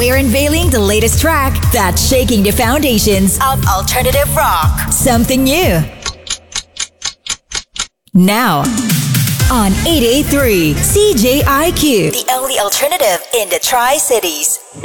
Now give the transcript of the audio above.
We're unveiling the latest track that's shaking the foundations of alternative rock. Something new. Now, on 883 CJIQ, the only alternative in the Tri-Cities.